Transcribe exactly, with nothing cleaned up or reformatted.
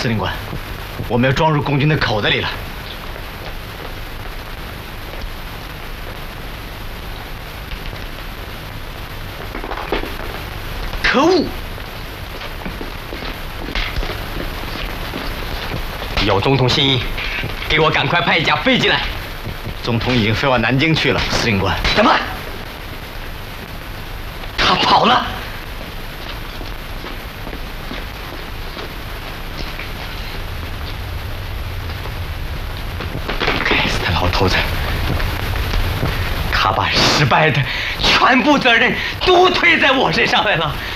司令官，我们要装入共军的口袋里了。可恶！ 有总统心意，给我赶快派一架飞机来。 总统已经飞往南京去了，司令官。 什么？他跑了？该死的老头子！他把失败的全部责任都推在我身上来了。